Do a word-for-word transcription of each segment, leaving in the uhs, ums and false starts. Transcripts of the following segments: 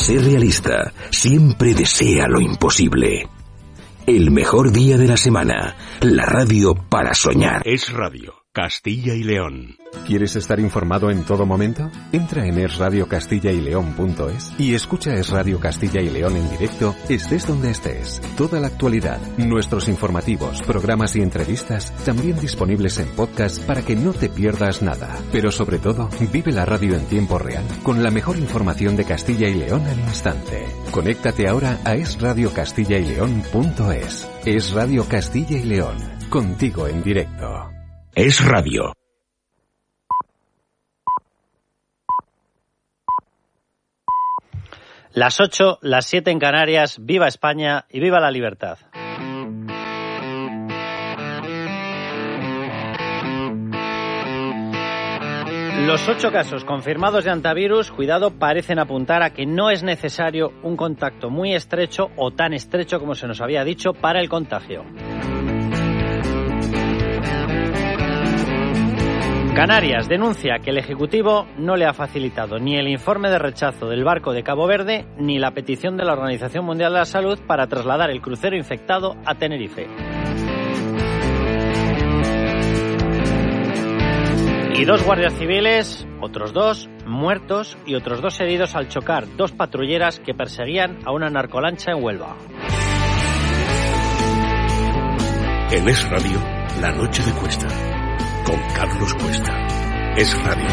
Sé realista, siempre desea lo imposible. El mejor día de la semana, la radio para soñar. Es Radio Castilla y León. ¿Quieres estar informado en todo momento? Entra en es radio castilla y león punto es y escucha Es Radio Castilla y León en directo, estés donde estés. Toda la actualidad, nuestros informativos, programas y entrevistas, también disponibles en podcast para que no te pierdas nada. Pero sobre todo, vive la radio en tiempo real, con la mejor información de Castilla y León al instante. Conéctate ahora a es radio castilla y león punto es. Es Radio Castilla y León, contigo en directo. Es Radio. Las ocho, las siete en Canarias, viva España y viva la libertad. Los ocho casos confirmados de hantavirus, cuidado, parecen apuntar a que no es necesario un contacto muy estrecho o tan estrecho como se nos había dicho para el contagio. Canarias denuncia que el Ejecutivo no le ha facilitado ni el informe de rechazo del barco de Cabo Verde ni la petición de la Organización Mundial de la Salud para trasladar el crucero infectado a Tenerife. Y dos guardias civiles, otros dos, muertos y otros dos heridos al chocar dos patrulleras que perseguían a una narcolancha en Huelva. En Es Radio, la noche de Cuesta. Con Carlos Cuesta. Es Radio.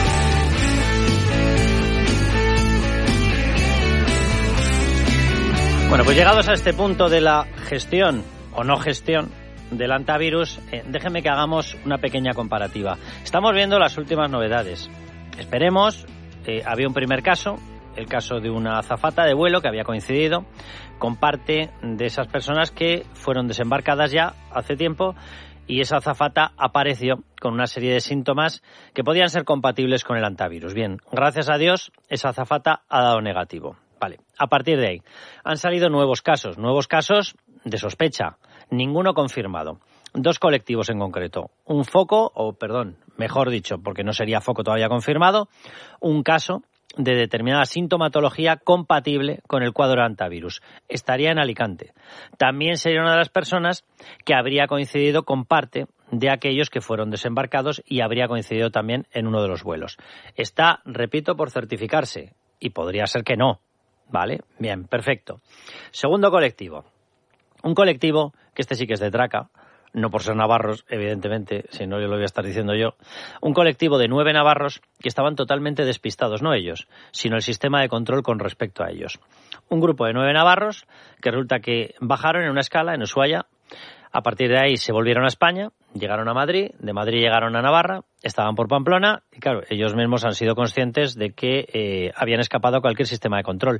Bueno, pues llegados a este punto de la gestión o no gestión del hantavirus, eh, déjenme que hagamos una pequeña comparativa. Estamos viendo las últimas novedades. Esperemos, eh, había un primer caso, el caso de una azafata de vuelo que había coincidido con parte de esas personas que fueron desembarcadas ya hace tiempo. Y esa azafata apareció con una serie de síntomas que podían ser compatibles con el hantavirus. Bien, gracias a Dios, esa azafata ha dado negativo. Vale, a partir de ahí han salido nuevos casos, nuevos casos de sospecha, ninguno confirmado. Dos colectivos en concreto, un foco, o perdón, mejor dicho, porque no sería foco todavía confirmado, un caso de determinada sintomatología compatible con el cuadro de hantavirus. Estaría en Alicante. También sería una de las personas que habría coincidido con parte de aquellos que fueron desembarcados y habría coincidido también en uno de los vuelos. Está, repito, por certificarse y podría ser que no. ¿Vale? Bien, perfecto. Segundo colectivo. Un colectivo, que este sí que es de traca, no por ser navarros, evidentemente, si no yo lo voy a estar diciendo yo, un colectivo de nueve navarros que estaban totalmente despistados, no ellos, sino el sistema de control con respecto a ellos. Un grupo de nueve navarros que resulta que bajaron en una escala en Ushuaia, a partir de ahí se volvieron a España, llegaron a Madrid, de Madrid llegaron a Navarra, estaban por Pamplona y claro, ellos mismos han sido conscientes de que eh, habían escapado a cualquier sistema de control.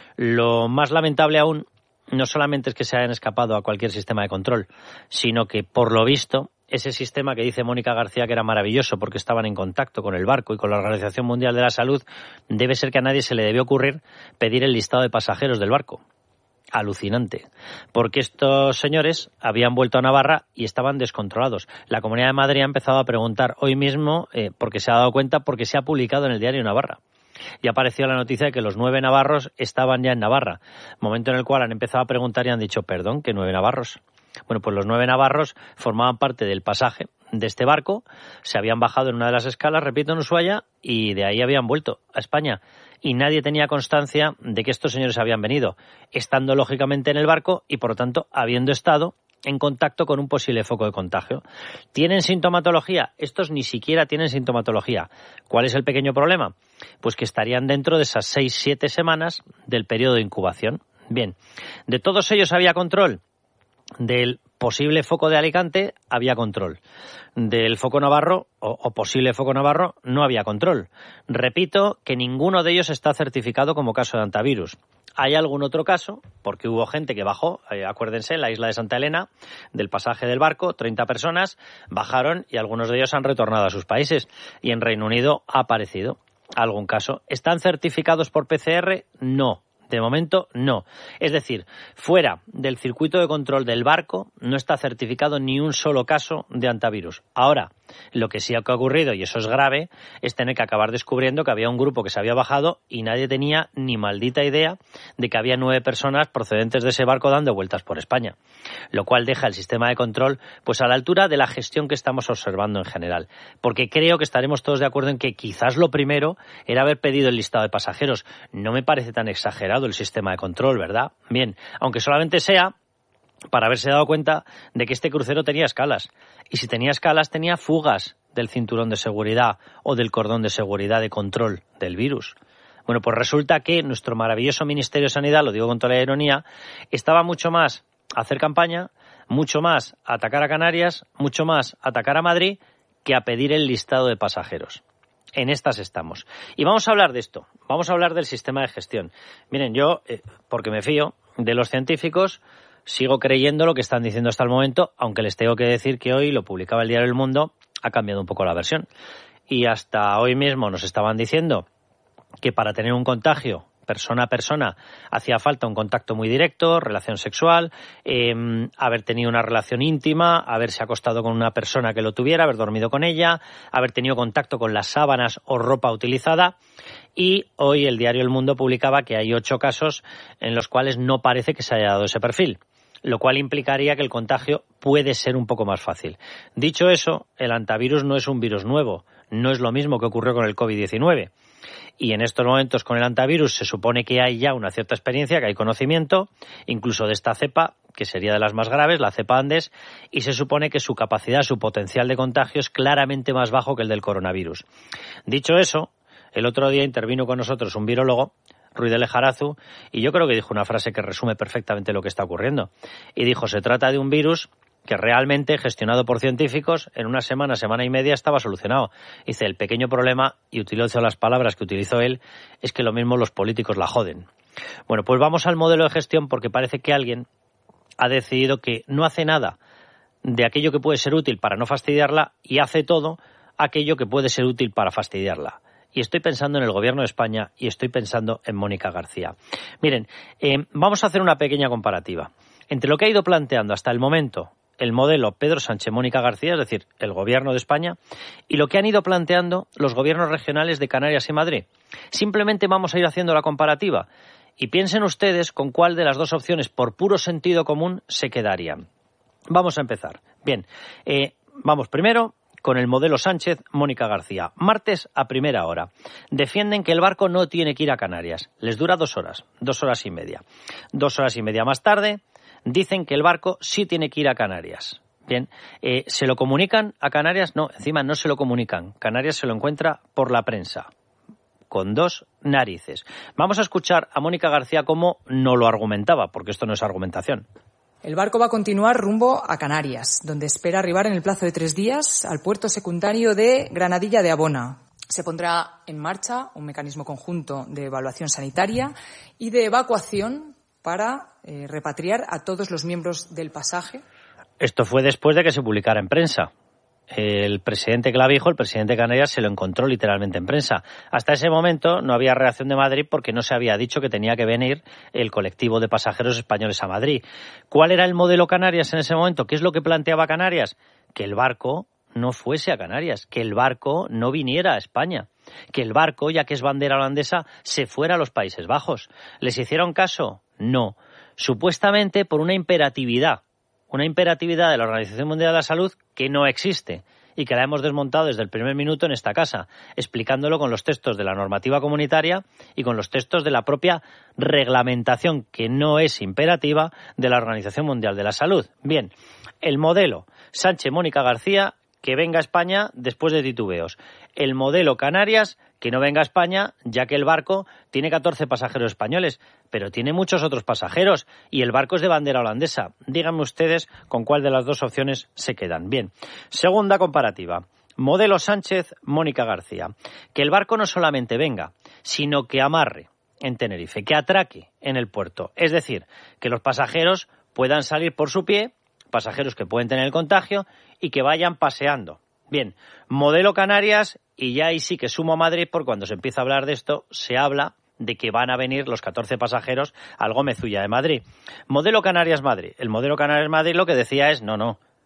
Lo más lamentable aún no solamente es que se hayan escapado a cualquier sistema de control, sino que, por lo visto, ese sistema que dice Mónica García que era maravilloso porque estaban en contacto con el barco y con la Organización Mundial de la Salud, debe ser que a nadie se le debió ocurrir pedir el listado de pasajeros del barco. Alucinante, porque estos señores habían vuelto a Navarra y estaban descontrolados. La Comunidad de Madrid ha empezado a preguntar hoy mismo, eh, porque se ha dado cuenta, porque se ha publicado en el diario Navarra. Y apareció la noticia de que los nueve navarros estaban ya en Navarra, momento en el cual han empezado a preguntar y han dicho, perdón, ¿qué nueve navarros? Bueno, pues los nueve navarros formaban parte del pasaje de este barco, se habían bajado en una de las escalas, repito, en Ushuaia, y de ahí habían vuelto a España. Y nadie tenía constancia de que estos señores habían venido, estando lógicamente en el barco y, por lo tanto, habiendo estado en contacto con un posible foco de contagio. ¿Tienen sintomatología? Estos ni siquiera tienen sintomatología. ¿Cuál es el pequeño problema? Pues que estarían dentro de esas seis, siete semanas del periodo de incubación. Bien, de todos ellos había control. Del posible foco de Alicante había control. Del foco navarro o, o posible foco navarro no había control. Repito que ninguno de ellos está certificado como caso de hantavirus. Hay algún otro caso, porque hubo gente que bajó, eh, acuérdense, en la isla de Santa Elena, del pasaje del barco, treinta personas, bajaron y algunos de ellos han retornado a sus países. Y en Reino Unido ha aparecido algún caso. ¿Están certificados por P C R? No. De momento, no. Es decir, fuera del circuito de control del barco no está certificado ni un solo caso de hantavirus. Ahora, Lo que sí ha ocurrido, y eso es grave, es tener que acabar descubriendo que había un grupo que se había bajado y nadie tenía ni maldita idea de que había nueve personas procedentes de ese barco dando vueltas por España. Lo cual deja el sistema de control pues a la altura de la gestión que estamos observando en general. Porque creo que estaremos todos de acuerdo en que quizás lo primero era haber pedido el listado de pasajeros. No me parece tan exagerado el sistema de control, ¿verdad? Bien, aunque solamente sea para haberse dado cuenta de que este crucero tenía escalas. Y si tenía escalas, tenía fugas del cinturón de seguridad o del cordón de seguridad de control del virus. Bueno, pues resulta que nuestro maravilloso Ministerio de Sanidad, lo digo con toda la ironía, estaba mucho más a hacer campaña, mucho más a atacar a Canarias, mucho más a atacar a Madrid, que a pedir el listado de pasajeros. En estas estamos. Y vamos a hablar de esto, vamos a hablar del sistema de gestión. Miren, yo, eh, porque me fío de los científicos, sigo creyendo lo que están diciendo hasta el momento, aunque les tengo que decir que hoy, lo publicaba el Diario El Mundo, ha cambiado un poco la versión. Y hasta hoy mismo nos estaban diciendo que para tener un contagio persona a persona hacía falta un contacto muy directo, relación sexual, eh, haber tenido una relación íntima, haberse acostado con una persona que lo tuviera, haber dormido con ella, haber tenido contacto con las sábanas o ropa utilizada. Y hoy el Diario El Mundo publicaba que hay ocho casos en los cuales no parece que se haya dado ese perfil, lo cual implicaría que el contagio puede ser un poco más fácil. Dicho eso, el hantavirus no es un virus nuevo, no es lo mismo que ocurrió con el covid diecinueve. Y en estos momentos con el hantavirus se supone que hay ya una cierta experiencia, que hay conocimiento, incluso de esta cepa, que sería de las más graves, la cepa Andes, y se supone que su capacidad, su potencial de contagio es claramente más bajo que el del coronavirus. Dicho eso, el otro día intervino con nosotros un virólogo, Ruiz de Lejarazu, y yo creo que dijo una frase que resume perfectamente lo que está ocurriendo. Y dijo, se trata de un virus que realmente, gestionado por científicos, en una semana, semana y media estaba solucionado. Dice, el pequeño problema, y utilizo las palabras que utilizó él, es que lo mismo los políticos la joden. Bueno, pues vamos al modelo de gestión, porque parece que alguien ha decidido que no hace nada de aquello que puede ser útil para no fastidiarla y hace todo aquello que puede ser útil para fastidiarla. Y estoy pensando en el Gobierno de España y estoy pensando en Mónica García. Miren, eh, vamos a hacer una pequeña comparativa entre lo que ha ido planteando hasta el momento el modelo Pedro Sánchez Mónica García, es decir, el Gobierno de España, y lo que han ido planteando los gobiernos regionales de Canarias y Madrid. Simplemente vamos a ir haciendo la comparativa y piensen ustedes con cuál de las dos opciones, por puro sentido común, se quedarían. Vamos a empezar. Bien, eh, vamos primero con el modelo Sánchez Mónica García. Martes a primera hora. Defienden que el barco no tiene que ir a Canarias. Les dura dos horas, dos horas y media. Dos horas y media más tarde dicen que el barco sí tiene que ir a Canarias. Bien, eh, ¿se lo comunican a Canarias? No, encima no se lo comunican. Canarias se lo encuentra por la prensa, con dos narices. Vamos a escuchar a Mónica García cómo no lo argumentaba, porque esto no es argumentación. El barco va a continuar rumbo a Canarias, donde espera arribar en el plazo de tres días al puerto secundario de Granadilla de Abona. Se pondrá en marcha un mecanismo conjunto de evaluación sanitaria y de evacuación para eh, repatriar a todos los miembros del pasaje. Esto fue después de que se publicara en prensa. El presidente Clavijo, el presidente de Canarias, se lo encontró literalmente en prensa. Hasta ese momento no había reacción de Madrid porque no se había dicho que tenía que venir el colectivo de pasajeros españoles a Madrid. ¿Cuál era el modelo Canarias en ese momento? ¿Qué es lo que planteaba Canarias? Que el barco no fuese a Canarias, que el barco no viniera a España, que el barco, ya que es bandera holandesa, se fuera a los Países Bajos. ¿Les hicieron caso? No. Supuestamente por una imperatividad. Una imperatividad de la Organización Mundial de la Salud que no existe y que la hemos desmontado desde el primer minuto en esta casa, explicándolo con los textos de la normativa comunitaria y con los textos de la propia reglamentación, que no es imperativa, de la Organización Mundial de la Salud. Bien, el modelo Sánchez Mónica García, que venga a España después de titubeos. El modelo Canarias, que no venga a España, ya que el barco tiene catorce pasajeros españoles, pero tiene muchos otros pasajeros y el barco es de bandera holandesa. Díganme ustedes con cuál de las dos opciones se quedan. Bien, segunda comparativa. Modelo Sánchez Mónica García. Que el barco no solamente venga, sino que amarre en Tenerife, que atraque en el puerto. Es decir, que los pasajeros puedan salir por su pie, pasajeros que pueden tener el contagio, y que vayan paseando. Bien, modelo Canarias, y ya ahí sí que sumo a Madrid, porque cuando se empieza a hablar de esto, se habla de que van a venir los catorce pasajeros al Gómez Ulla de Madrid. Modelo Canarias Madrid. El modelo Canarias Madrid lo que decía es, no, no,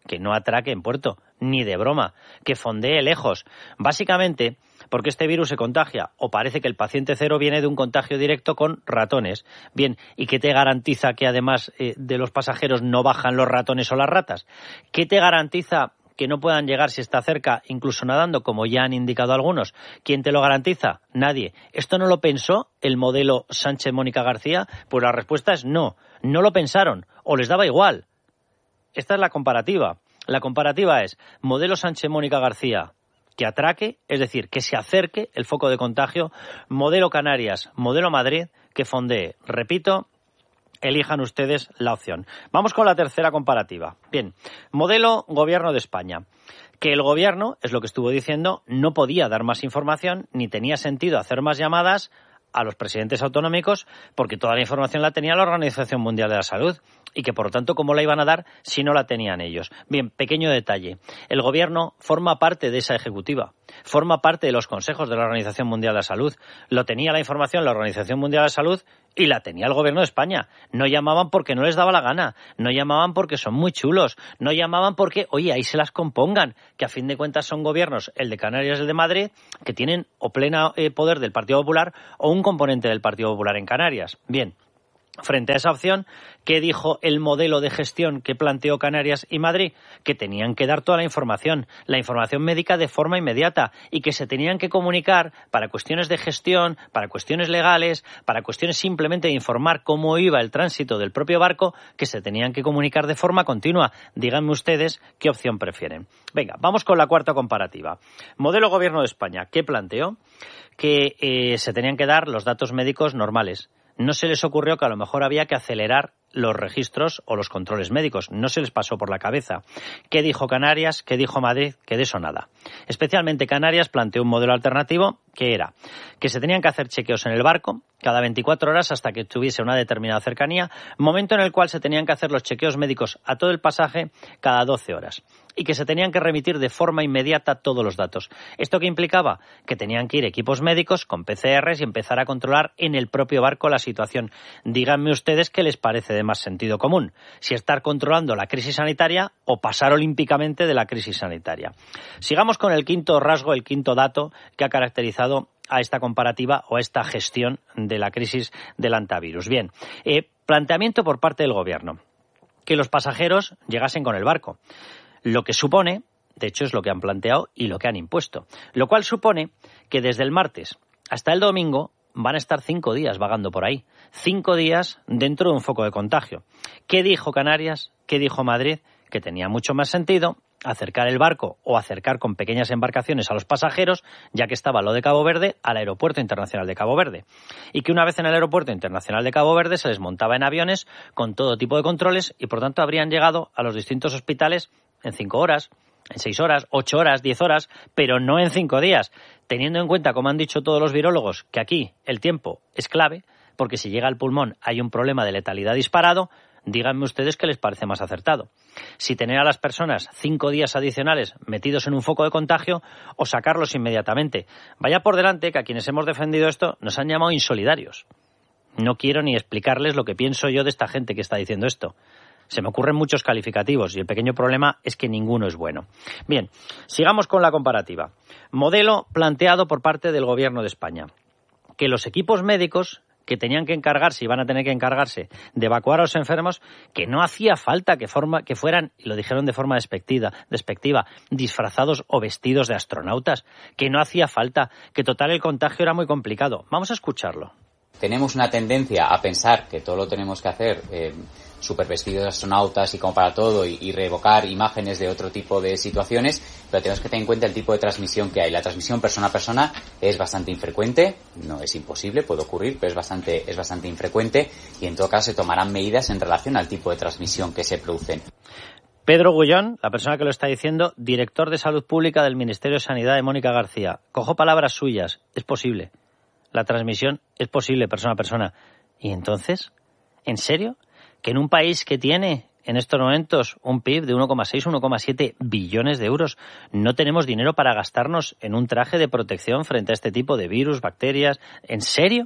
que no atraque en puerto, ni de broma, que fondee lejos. Básicamente porque este virus se contagia, o parece que el paciente cero viene de un contagio directo con ratones. Bien, ¿y qué te garantiza que además eh, de los pasajeros no bajan los ratones o las ratas? ¿Qué te garantiza que no puedan llegar si está cerca, incluso nadando, como ya han indicado algunos? ¿Quién te lo garantiza? Nadie. ¿Esto no lo pensó el modelo Sánchez-Mónica García? Pues la respuesta es no. No lo pensaron, o les daba igual. Esta es la comparativa. La comparativa es modelo Sánchez-Mónica García, que atraque, es decir, que se acerque el foco de contagio, modelo Canarias, modelo Madrid, que fondee. Repito, elijan ustedes la opción. Vamos con la tercera comparativa. Bien, modelo Gobierno de España. Que el Gobierno, es lo que estuvo diciendo, no podía dar más información ni tenía sentido hacer más llamadas a los presidentes autonómicos porque toda la información la tenía la Organización Mundial de la Salud y que, por lo tanto, ¿cómo la iban a dar si no la tenían ellos? Bien, pequeño detalle. El Gobierno forma parte de esa ejecutiva, forma parte de los consejos de la Organización Mundial de la Salud. Lo tenía la información la Organización Mundial de la Salud y la tenía el Gobierno de España. No llamaban porque no les daba la gana, no llamaban porque son muy chulos, no llamaban porque, oye, ahí se las compongan, que a fin de cuentas son gobiernos, el de Canarias y el de Madrid, que tienen o pleno eh, poder del Partido Popular o un componente del Partido Popular en Canarias. Bien. Frente a esa opción, ¿qué dijo el modelo de gestión que planteó Canarias y Madrid? Que tenían que dar toda la información, la información médica de forma inmediata y que se tenían que comunicar para cuestiones de gestión, para cuestiones legales, para cuestiones simplemente de informar cómo iba el tránsito del propio barco, que se tenían que comunicar de forma continua. Díganme ustedes qué opción prefieren. Venga, vamos con la cuarta comparativa. Modelo Gobierno de España, ¿qué planteó? Que eh, se tenían que dar los datos médicos normales. No se les ocurrió que a lo mejor había que acelerar los registros o los controles médicos. No se les pasó por la cabeza. ¿Qué dijo Canarias? ¿Qué dijo Madrid? Que de eso nada. Especialmente Canarias planteó un modelo alternativo que era que se tenían que hacer chequeos en el barco cada veinticuatro horas hasta que tuviese una determinada cercanía, momento en el cual se tenían que hacer los chequeos médicos a todo el pasaje cada doce horas y que se tenían que remitir de forma inmediata todos los datos. ¿Esto qué implicaba? Que tenían que ir equipos médicos con P C Rs y empezar a controlar en el propio barco la situación. Díganme ustedes qué les parece de más sentido común, si estar controlando la crisis sanitaria o pasar olímpicamente de la crisis sanitaria. Sigamos con el quinto rasgo, el quinto dato que ha caracterizado a esta comparativa o a esta gestión de la crisis del antivirus. Bien, eh, planteamiento por parte del Gobierno, que los pasajeros llegasen con el barco, lo que supone, de hecho es lo que han planteado y lo que han impuesto, lo cual supone que desde el martes hasta el domingo van a estar cinco días vagando por ahí, cinco días dentro de un foco de contagio. ¿Qué dijo Canarias? ¿Qué dijo Madrid? Que tenía mucho más sentido acercar el barco o acercar con pequeñas embarcaciones a los pasajeros, ya que estaba lo de Cabo Verde, al Aeropuerto Internacional de Cabo Verde. Y que una vez en el Aeropuerto Internacional de Cabo Verde se les montaba en aviones con todo tipo de controles y por tanto habrían llegado a los distintos hospitales en cinco horas, en seis horas, ocho horas, diez horas, pero no en cinco días, teniendo en cuenta, como han dicho todos los virólogos, que aquí el tiempo es clave, porque si llega al pulmón hay un problema de letalidad disparado. Díganme ustedes qué les parece más acertado. Si tener a las personas cinco días adicionales metidos en un foco de contagio o sacarlos inmediatamente. Vaya por delante que a quienes hemos defendido esto nos han llamado insolidarios. No quiero ni explicarles lo que pienso yo de esta gente que está diciendo esto. Se me ocurren muchos calificativos y el pequeño problema es que ninguno es bueno. Bien, sigamos con la comparativa. Modelo planteado por parte del Gobierno de España. Que los equipos médicos que tenían que encargarse y van a tener que encargarse de evacuar a los enfermos, que no hacía falta que, forma, que fueran, y lo dijeron de forma despectiva, despectiva, disfrazados o vestidos de astronautas, que no hacía falta, que total el contagio era muy complicado. Vamos a escucharlo. Tenemos una tendencia a pensar que todo lo tenemos que hacer eh, súper vestidos de astronautas y como para todo y, y reevocar imágenes de otro tipo de situaciones, pero tenemos que tener en cuenta el tipo de transmisión que hay. La transmisión persona a persona es bastante infrecuente, no es imposible, puede ocurrir, pero es bastante, es bastante infrecuente y en todo caso se tomarán medidas en relación al tipo de transmisión que se producen. Pedro Gullón, la persona que lo está diciendo, director de Salud Pública del Ministerio de Sanidad de Mónica García. Cojo palabras suyas, es posible. La transmisión es posible persona a persona. ¿Y entonces? ¿En serio? ¿Que en un país que tiene en estos momentos un P I B de uno coma seis, uno coma siete billones de euros no tenemos dinero para gastarnos en un traje de protección frente a este tipo de virus, bacterias? ¿En serio?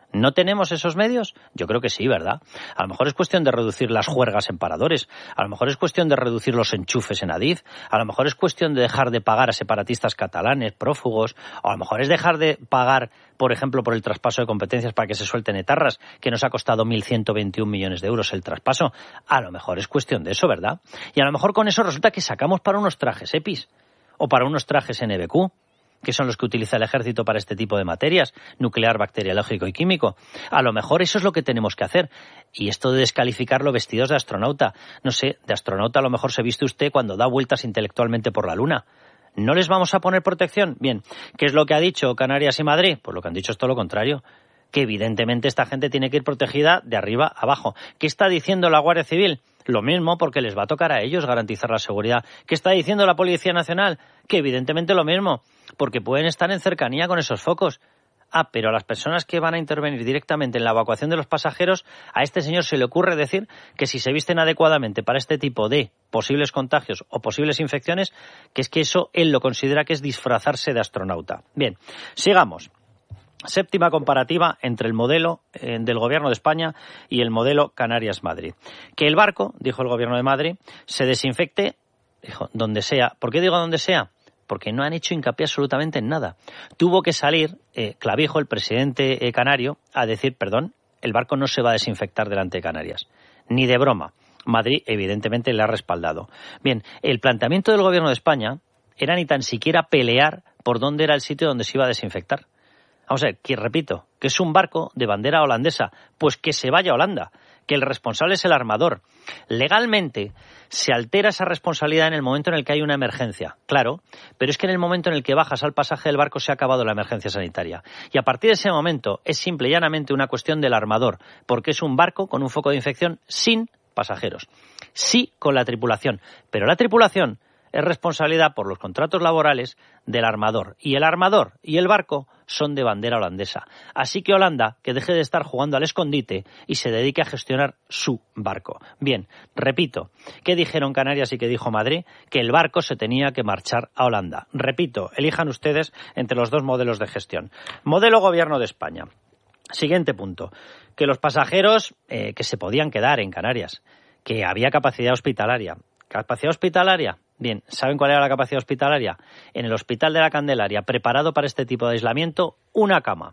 ¿No tenemos esos medios? Yo creo que sí, ¿verdad? A lo mejor es cuestión de reducir las juergas en paradores, a lo mejor es cuestión de reducir los enchufes en Adif, a lo mejor es cuestión de dejar de pagar a separatistas catalanes, prófugos, o a lo mejor es dejar de pagar, por ejemplo, por el traspaso de competencias para que se suelten etarras, que nos ha costado mil ciento veintiún millones de euros el traspaso. A lo mejor es cuestión de eso, ¿verdad? Y a lo mejor con eso resulta que sacamos para unos trajes EPIs o para unos trajes N B Q, que son los que utiliza el ejército para este tipo de materias, nuclear, bacteriológico y químico. A lo mejor eso es lo que tenemos que hacer. Y esto de descalificarlo vestidos de astronauta, no sé, de astronauta a lo mejor se viste usted cuando da vueltas intelectualmente por la Luna. ¿No les vamos a poner protección? Bien, ¿qué es lo que ha dicho Canarias y Madrid? Pues lo que han dicho es todo lo contrario, que evidentemente esta gente tiene que ir protegida de arriba a abajo. ¿Qué está diciendo la Guardia Civil? Lo mismo, porque les va a tocar a ellos garantizar la seguridad. ¿Qué está diciendo la Policía Nacional? Que evidentemente lo mismo, porque pueden estar en cercanía con esos focos. Ah, pero a las personas que van a intervenir directamente en la evacuación de los pasajeros, a este señor se le ocurre decir que si se visten adecuadamente para este tipo de posibles contagios o posibles infecciones, que es que eso él lo considera que es disfrazarse de astronauta. Bien, sigamos. Séptima comparativa entre el modelo eh, del Gobierno de España y el modelo Canarias-Madrid. Que el barco, dijo el Gobierno de Madrid, se desinfecte, dijo, donde sea. ¿Por qué digo donde sea? Porque no han hecho hincapié absolutamente en nada. Tuvo que salir eh, Clavijo, el presidente eh, canario, a decir, perdón, el barco no se va a desinfectar delante de Canarias. Ni de broma. Madrid, evidentemente, le ha respaldado. Bien, el planteamiento del Gobierno de España era ni tan siquiera pelear por dónde era el sitio donde se iba a desinfectar. Vamos a ver, que repito, que es un barco de bandera holandesa, pues que se vaya a Holanda, que el responsable es el armador. Legalmente se altera esa responsabilidad en el momento en el que hay una emergencia, claro, pero es que en el momento en el que bajas al pasaje del barco se ha acabado la emergencia sanitaria. Y a partir de ese momento es simple y llanamente una cuestión del armador, porque es un barco con un foco de infección sin pasajeros, sí con la tripulación, pero la tripulación es responsabilidad por los contratos laborales del armador. Y el armador y el barco son de bandera holandesa. Así que Holanda, que deje de estar jugando al escondite y se dedique a gestionar su barco. Bien, repito, ¿qué dijeron Canarias y qué dijo Madrid? Que el barco se tenía que marchar a Holanda. Repito, elijan ustedes entre los dos modelos de gestión. Modelo Gobierno de España. Siguiente punto. Que los pasajeros eh, que se podían quedar en Canarias, que había capacidad hospitalaria. ¿Capacidad hospitalaria? Bien, ¿saben cuál era la capacidad hospitalaria? En el Hospital de la Candelaria, preparado para este tipo de aislamiento, una cama.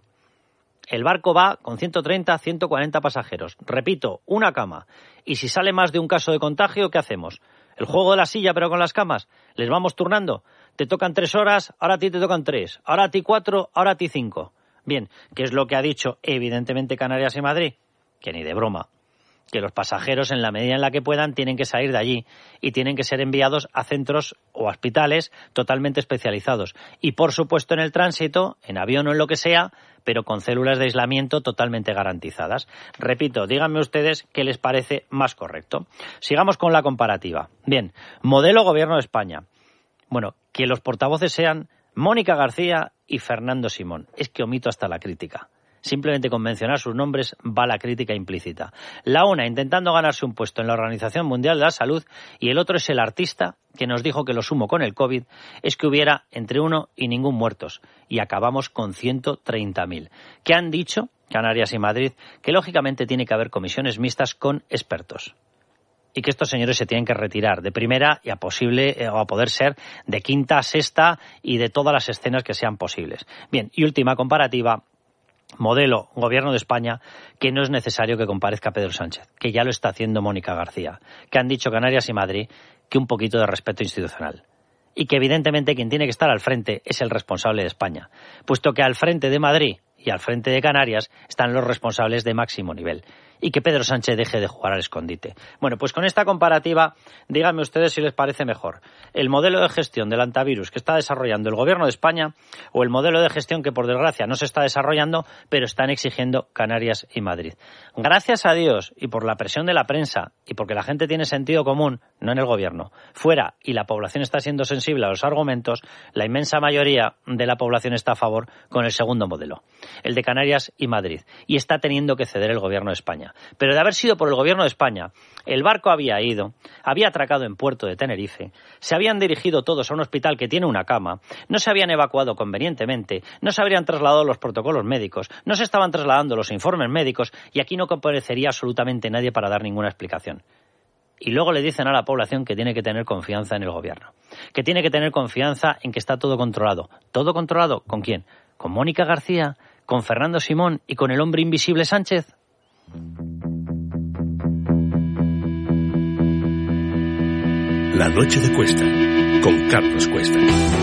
El barco va con ciento treinta a ciento cuarenta pasajeros. Repito, una cama. Y si sale más de un caso de contagio, ¿qué hacemos? ¿El juego de la silla pero con las camas? ¿Les vamos turnando? Te tocan tres horas, ahora a ti te tocan tres. Ahora a ti cuatro, ahora a ti cinco. Bien, ¿qué es lo que ha dicho evidentemente Canarias y Madrid? Que ni de broma. Que los pasajeros, en la medida en la que puedan, tienen que salir de allí y tienen que ser enviados a centros o hospitales totalmente especializados. Y, por supuesto, en el tránsito, en avión o en lo que sea, pero con células de aislamiento totalmente garantizadas. Repito, díganme ustedes qué les parece más correcto. Sigamos con la comparativa. Bien, modelo Gobierno de España. Bueno, que los portavoces sean Mónica García y Fernando Simón. Es que omito hasta la crítica. Simplemente con mencionar sus nombres va la crítica implícita. La una intentando ganarse un puesto en la Organización Mundial de la Salud y el otro es el artista que nos dijo que lo sumo con el COVID es que hubiera entre uno y ningún muertos y acabamos con ciento treinta mil. ¿Qué han dicho Canarias y Madrid? Que lógicamente tiene que haber comisiones mixtas con expertos. Y que estos señores se tienen que retirar de primera y a posible eh, o a poder ser de quinta, sexta y de todas las escenas que sean posibles. Bien, y última comparativa. Modelo Gobierno de España, que no es necesario que comparezca Pedro Sánchez, que ya lo está haciendo Mónica García, que han dicho Canarias y Madrid que un poquito de respeto institucional. Y que evidentemente quien tiene que estar al frente es el responsable de España, puesto que al frente de Madrid y al frente de Canarias están los responsables de máximo nivel. Y que Pedro Sánchez deje de jugar al escondite. Bueno, pues con esta comparativa, díganme ustedes si les parece mejor el modelo de gestión del antivirus que está desarrollando el Gobierno de España o el modelo de gestión que, por desgracia, no se está desarrollando, pero están exigiendo Canarias y Madrid. Gracias a Dios y por la presión de la prensa y porque la gente tiene sentido común, no en el Gobierno, fuera, y la población está siendo sensible a los argumentos, la inmensa mayoría de la población está a favor con el segundo modelo. el de Canarias y Madrid, y está teniendo que ceder el gobierno de España. Pero de haber sido por el gobierno de España, el barco había ido, había atracado en Puerto de Tenerife, se habían dirigido todos a un hospital que tiene una cama, no se habían evacuado convenientemente, no se habrían trasladado los protocolos médicos, no se estaban trasladando los informes médicos, y aquí no comparecería absolutamente nadie para dar ninguna explicación. Y luego le dicen a la población que tiene que tener confianza en el gobierno, que tiene que tener confianza en que está todo controlado. ¿Todo controlado? ¿Con quién? ¿Con Mónica García? ¿Con Fernando Simón y con el hombre invisible Sánchez? La noche de Cuesta, con Carlos Cuesta.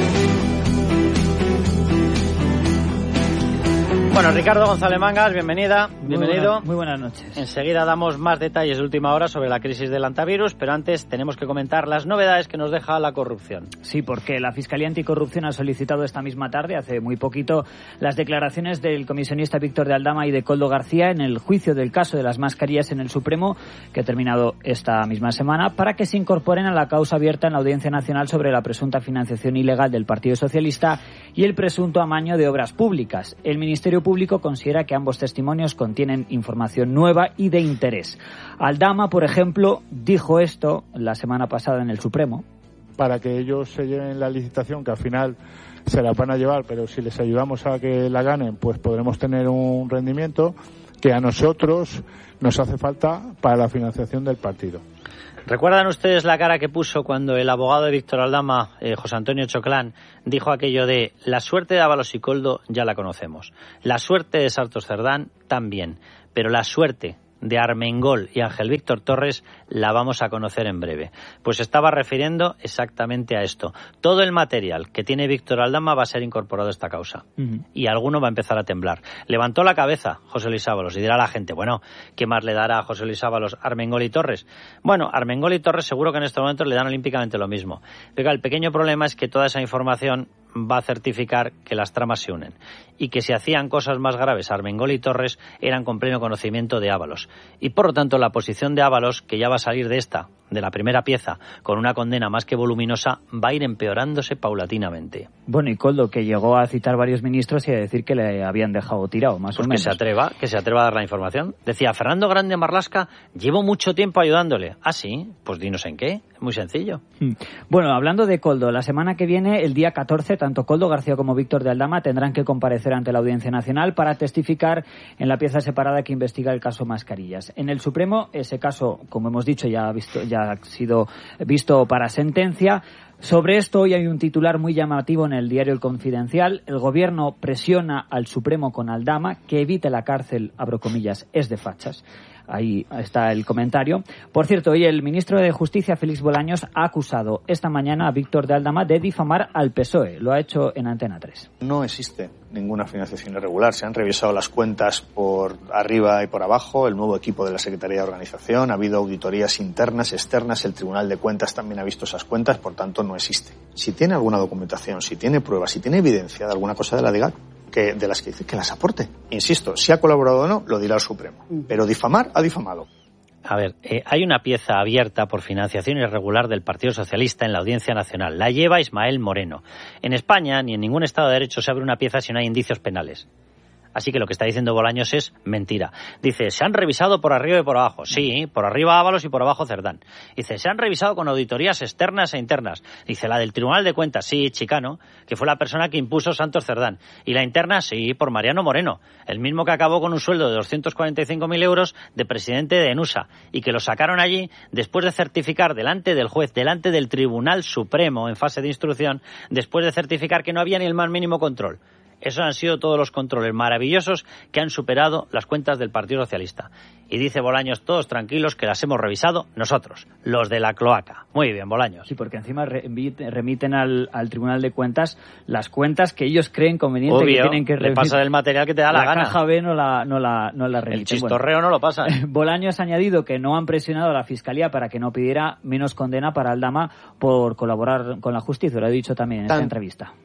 Bueno, Ricardo González Mangas, bienvenida, bienvenido. Muy, buena, muy buenas noches. Enseguida damos más detalles de última hora sobre la crisis del antivirus, pero antes tenemos que comentar las novedades que nos deja la corrupción. Sí, porque la Fiscalía Anticorrupción ha solicitado esta misma tarde, hace muy poquito, las declaraciones del comisionista Víctor de Aldama y de Koldo García en el juicio del caso de las mascarillas en el Supremo, que ha terminado esta misma semana, para que se incorporen a la causa abierta en la Audiencia Nacional sobre la presunta financiación ilegal del Partido Socialista y el presunto amaño de obras públicas. El Ministerio Público considera que ambos testimonios contienen información nueva y de interés. Aldama, por ejemplo, dijo esto la semana pasada en el Supremo. Para que ellos se lleven la licitación, que al final se la van a llevar, pero si les ayudamos a que la ganen, pues podremos tener un rendimiento que a nosotros nos hace falta para la financiación del partido. ¿Recuerdan ustedes la cara que puso cuando el abogado de Víctor Aldama, eh, José Antonio Choclán, dijo aquello de la suerte de Ábalos y Koldo ya la conocemos, la suerte de Santos Cerdán también, pero la suerte de Armengol y Ángel Víctor Torres la vamos a conocer en breve? Pues estaba refiriendo exactamente a esto. Todo el material que tiene Víctor Aldama va a ser incorporado a esta causa. Uh-huh. Y alguno va a empezar a temblar. Levantó la cabeza José Luis Ábalos y dirá a la gente, bueno, ¿qué más le dará a José Luis Ábalos Armengol y Torres? Bueno, Armengol y Torres seguro que en este momento le dan olímpicamente lo mismo. Pero el pequeño problema es que toda esa información va a certificar que las tramas se unen y que si hacían cosas más graves Armengol y Torres eran con pleno conocimiento de Ábalos. Y por lo tanto la posición de Ábalos, que ya va a salir de esta, de la primera pieza, con una condena más que voluminosa, va a ir empeorándose paulatinamente. Bueno, y Koldo, que llegó a citar varios ministros y a decir que le habían dejado tirado, más pues o menos. Que se atreva, que se atreva a dar la información. Decía, Fernando Grande Marlaska, llevo mucho tiempo ayudándole. ¿Ah, sí? Pues dinos en qué. Muy sencillo. Bueno, hablando de Koldo, la semana que viene, el día catorce, tanto Koldo García como Víctor de Aldama tendrán que comparecer ante la Audiencia Nacional para testificar en la pieza separada que investiga el caso Mascarillas. En el Supremo, ese caso, como hemos dicho, ya ha, visto, ya ha sido visto para sentencia. Sobre esto hoy hay un titular muy llamativo en el diario El Confidencial. El gobierno presiona al Supremo con Aldama que evite la cárcel, abro comillas, es de fachas. Ahí está el comentario. Por cierto, hoy el ministro de Justicia, Félix Bolaños, ha acusado esta mañana a Víctor de Aldama de difamar al P S O E. Lo ha hecho en Antena tres. No existe ninguna financiación irregular. Se han revisado las cuentas por arriba y por abajo, el nuevo equipo de la Secretaría de Organización, ha habido auditorías internas, externas, el Tribunal de Cuentas también ha visto esas cuentas, por tanto no existe. Si tiene alguna documentación, si tiene pruebas, si tiene evidencia de alguna cosa de la DIGAC, que de las que dice que las aporte. Insisto, si ha colaborado o no, lo dirá el Supremo. Pero difamar, ha difamado. A ver, eh, hay una pieza abierta por financiación irregular del Partido Socialista en la Audiencia Nacional. La lleva Ismael Moreno. En España, ni en ningún Estado de Derecho se abre una pieza si no hay indicios penales. Así que lo que está diciendo Bolaños es mentira. Dice, se han revisado por arriba y por abajo. Sí, por arriba Ábalos y por abajo Cerdán. Dice, se han revisado con auditorías externas e internas. Dice, la del Tribunal de Cuentas, sí, Chicano, que fue la persona que impuso Santos Cerdán. Y la interna, sí, por Mariano Moreno, el mismo que acabó con un sueldo de doscientos cuarenta y cinco mil euros de presidente de ENUSA. Y que lo sacaron allí después de certificar delante del juez, delante del Tribunal Supremo en fase de instrucción, después de certificar que no había ni el más mínimo control. Esos han sido todos los controles maravillosos que han superado las cuentas del Partido Socialista. Y dice Bolaños, todos tranquilos, que las hemos revisado nosotros, los de la cloaca. Muy bien, Bolaños. Sí, porque encima remiten al, al Tribunal de Cuentas las cuentas que ellos creen conveniente. Obvio, que tienen que remitir. Le pasa del material que te da la, la gana. La caja B no la, no la, no la remiten. El chistorreo bueno, no lo pasa. Bolaños ha añadido que no han presionado a la Fiscalía para que no pidiera menos condena para Aldama por colaborar con la justicia. Lo ha dicho también en Tan... esta entrevista.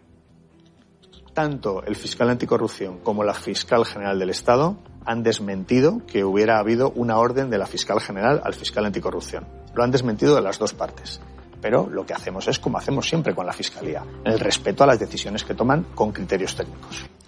Tanto el fiscal anticorrupción como la fiscal general del Estado han desmentido que hubiera habido una orden de la fiscal general al fiscal anticorrupción. Lo han desmentido de las dos partes. Pero lo que hacemos es como hacemos siempre con la Fiscalía, el respeto a las decisiones que toman con criterios técnicos.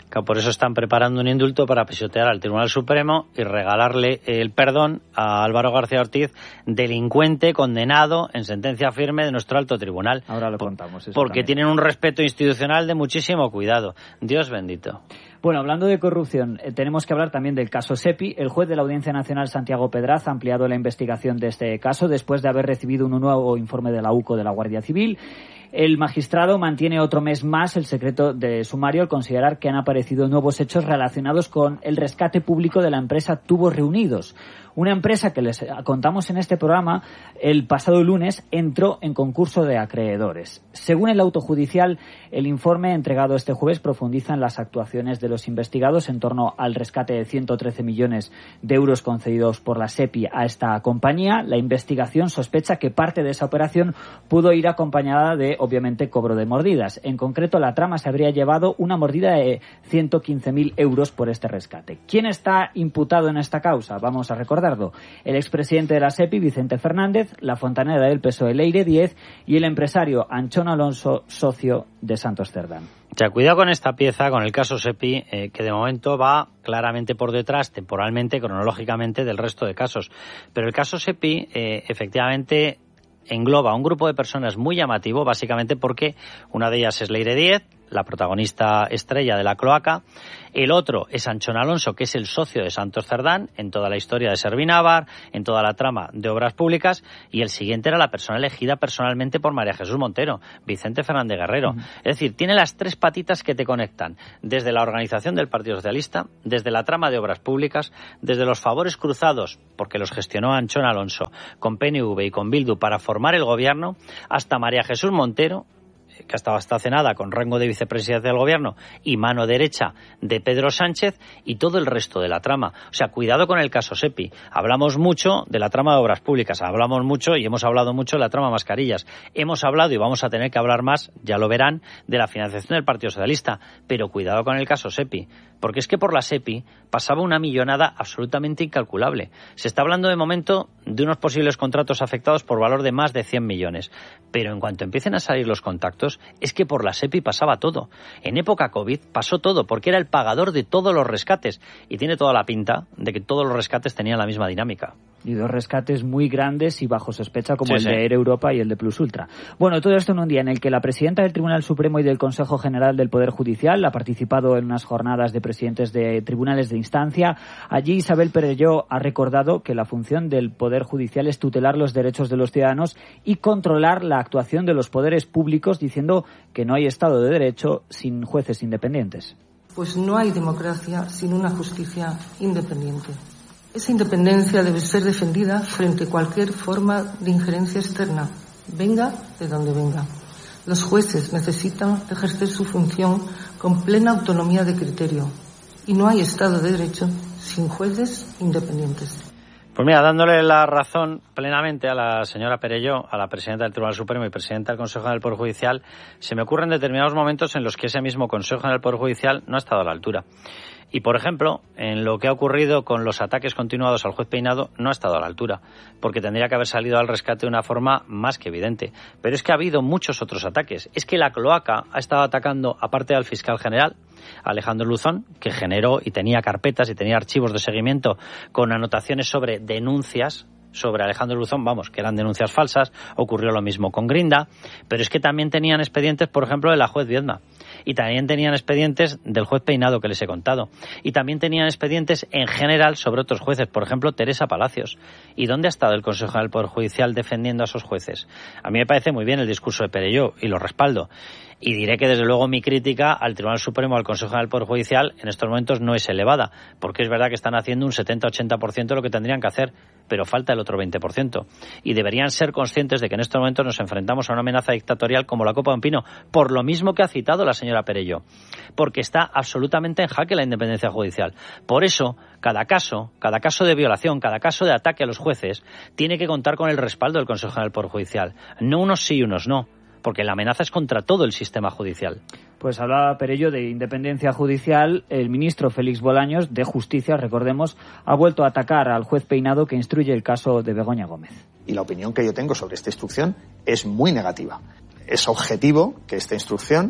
que por eso están preparando un indulto para pisotear al Tribunal Supremo y regalarle el perdón a Álvaro García Ortiz, delincuente condenado en sentencia firme de nuestro alto tribunal. Ahora lo contamos. Eso porque también. Tienen un respeto institucional de muchísimo cuidado. Dios bendito. Bueno, hablando de corrupción, eh, tenemos que hablar también del caso SEPI. El juez de la Audiencia Nacional, Santiago Pedraz, ha ampliado la investigación de este caso después de haber recibido un nuevo informe de la U C O de la Guardia Civil. El magistrado mantiene otro mes más el secreto de sumario al considerar que han aparecido nuevos hechos relacionados con el rescate público de la empresa Tubos Reunidos. Una empresa que les contamos en este programa el pasado lunes entró en concurso de acreedores. Según el auto judicial, el informe entregado este jueves profundiza en las actuaciones de los investigados en torno al rescate de ciento trece millones de euros concedidos por la SEPI a esta compañía. La investigación sospecha que parte de esa operación pudo ir acompañada de, obviamente, cobro de mordidas. En concreto, la trama se habría llevado una mordida de ciento quince mil euros por este rescate. ¿Quién está imputado en esta causa? Vamos a recordar. El expresidente de la SEPI, Vicente Fernández, la fontanera del P S O E, Leire Díez, y el empresario Anchón Alonso, socio de Santos Cerdán. O sea, cuidado con esta pieza, con el caso SEPI, eh, que de momento va claramente por detrás, temporalmente, cronológicamente, del resto de casos. Pero el caso SEPI, eh, efectivamente, engloba a un grupo de personas muy llamativo, básicamente porque una de ellas es Leire Díez, la protagonista estrella de la cloaca. El otro es Anchón Alonso, que es el socio de Santos Cerdán en toda la historia de Servinávar, en toda la trama de obras públicas, y el siguiente era la persona elegida personalmente por María Jesús Montero, Vicente Fernández Guerrero. Uh-huh. Es decir, tiene las tres patitas que te conectan, desde la organización del Partido Socialista, desde la trama de obras públicas, desde los favores cruzados, porque los gestionó Anchón Alonso, con P N V y con Bildu para formar el gobierno, hasta María Jesús Montero, que estaba hasta hace nada con rango de vicepresidente del gobierno y mano derecha de Pedro Sánchez, y todo el resto de la trama. O sea, cuidado con el caso SEPI. Hablamos mucho de la trama de obras públicas, hablamos mucho y hemos hablado mucho de la trama mascarillas. Hemos hablado y vamos a tener que hablar más, ya lo verán, de la financiación del Partido Socialista. Pero cuidado con el caso SEPI, porque es que por la SEPI pasaba una millonada absolutamente incalculable. Se está hablando de momento de unos posibles contratos afectados por valor de más de cien millones. Pero en cuanto empiecen a salir los contactos, es que por la SEPI pasaba todo. En época COVID pasó todo, porque era el pagador de todos los rescates. Y tiene toda la pinta de que todos los rescates tenían la misma dinámica. Y dos rescates muy grandes y bajo sospecha, como sí, el sí. de Air Europa y el de Plus Ultra. Bueno, todo esto en un día en el que la presidenta del Tribunal Supremo y del Consejo General del Poder Judicial ha participado en unas jornadas de presidentes de tribunales de instancia. Allí Isabel Perelló ha recordado que la función del Poder Judicial es tutelar los derechos de los ciudadanos y controlar la actuación de los poderes públicos, diciendo que no hay Estado de Derecho sin jueces independientes. Pues no hay democracia sin una justicia independiente. Esa independencia debe ser defendida frente a cualquier forma de injerencia externa, venga de donde venga. Los jueces necesitan ejercer su función con plena autonomía de criterio, y no hay Estado de Derecho sin jueces independientes. Pues mira, dándole la razón plenamente a la señora Perelló, a la presidenta del Tribunal Supremo y presidenta del Consejo del Poder Judicial, se me ocurren determinados momentos en los que ese mismo Consejo del Poder Judicial no ha estado a la altura. Y, por ejemplo, en lo que ha ocurrido con los ataques continuados al juez Peinado, no ha estado a la altura, porque tendría que haber salido al rescate de una forma más que evidente. Pero es que ha habido muchos otros ataques. Es que la cloaca ha estado atacando, aparte al fiscal general, Alejandro Luzón, que generó y tenía carpetas y tenía archivos de seguimiento con anotaciones sobre denuncias sobre Alejandro Luzón, vamos, que eran denuncias falsas. Ocurrió lo mismo con Grinda, pero es que también tenían expedientes, por ejemplo, de la juez Viedma, y también tenían expedientes del juez Peinado, que les he contado, y también tenían expedientes en general sobre otros jueces, por ejemplo, Teresa Palacios. ¿Y dónde ha estado el Consejo del Poder Judicial defendiendo a esos jueces? A mí me parece muy bien el discurso de Perelló y lo respaldo. Y diré que, desde luego, mi crítica al Tribunal Supremo, al Consejo del Poder Judicial, en estos momentos no es elevada, porque es verdad que están haciendo un setenta a ochenta por ciento de lo que tendrían que hacer, pero falta el otro veinte por ciento. Y deberían ser conscientes de que en estos momentos nos enfrentamos a una amenaza dictatorial como la Copa de un Pino, por lo mismo que ha citado la señora Perelló, porque está absolutamente en jaque la independencia judicial. Por eso, cada caso, cada caso de violación, cada caso de ataque a los jueces, tiene que contar con el respaldo del Consejo del Poder Judicial. No unos sí y unos no, porque la amenaza es contra todo el sistema judicial. Pues hablaba Perelló de independencia judicial. El ministro Félix Bolaños, de Justicia, recordemos, ha vuelto a atacar al juez Peinado, que instruye el caso de Begoña Gómez. Y la opinión que yo tengo sobre esta instrucción es muy negativa. Es objetivo que esta instrucción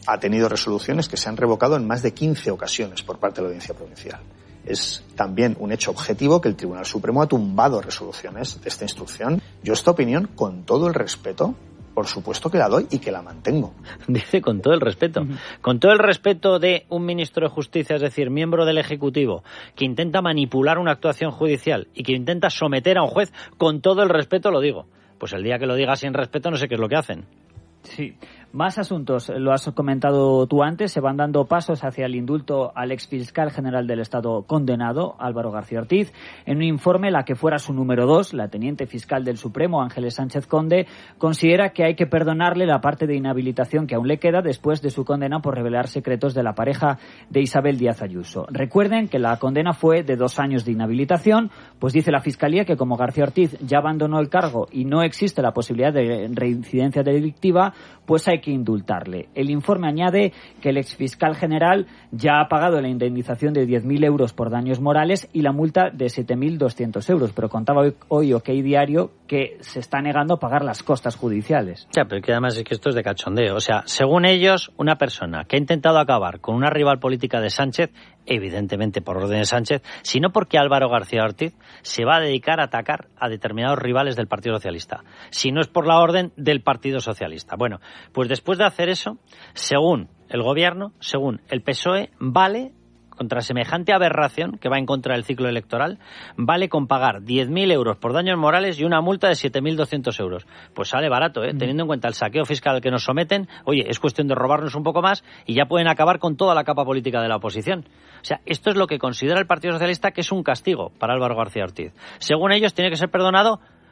ha tenido resoluciones que se han revocado en más de quince ocasiones por parte de la Audiencia Provincial. Es también un hecho objetivo que el Tribunal Supremo ha tumbado resoluciones de esta instrucción. Yo esta opinión, con todo el respeto, por supuesto que la doy y que la mantengo. Dice con todo el respeto. Uh-huh. Con todo el respeto de un ministro de Justicia, es decir, miembro del Ejecutivo, que intenta manipular una actuación judicial y que intenta someter a un juez, con todo el respeto lo digo. Pues el día que lo diga sin respeto no sé qué es lo que hacen. Sí. Más asuntos, lo has comentado tú antes, se van dando pasos hacia el indulto al exfiscal general del Estado condenado, Álvaro García Ortiz. En un informe, la que fuera su número dos, la teniente fiscal del Supremo, Ángeles Sánchez Conde, considera que hay que perdonarle la parte de inhabilitación que aún le queda después de su condena por revelar secretos de la pareja de Isabel Díaz Ayuso. Recuerden que la condena fue de dos años de inhabilitación, pues dice la Fiscalía que como García Ortiz ya abandonó el cargo y no existe la posibilidad de reincidencia delictiva, pues hay que indultarle. El informe añade que el exfiscal general ya ha pagado la indemnización de diez mil euros por daños morales y la multa de siete mil doscientos euros, pero contaba hoy, hoy OK Diario que se está negando a pagar las costas judiciales. Ya, pero que además es que esto es de cachondeo. O sea, según ellos, una persona que ha intentado acabar con una rival política de Sánchez, evidentemente por orden de Sánchez, sino porque Álvaro García Ortiz se va a dedicar a atacar a determinados rivales del Partido Socialista, si no es por la orden del Partido Socialista. Bueno, pues después de hacer eso, según el Gobierno, según el P S O E, vale, contra semejante aberración que va en contra del ciclo electoral, vale con pagar diez mil euros por daños morales y una multa de siete mil doscientos euros. Pues sale barato, ¿eh? Mm. Teniendo en cuenta el saqueo fiscal al que nos someten, oye, es cuestión de robarnos un poco más y ya pueden acabar con toda la capa política de la oposición. O sea, esto es lo que considera el Partido Socialista que es un castigo para Álvaro García Ortiz. Según ellos, tiene que ser perdonado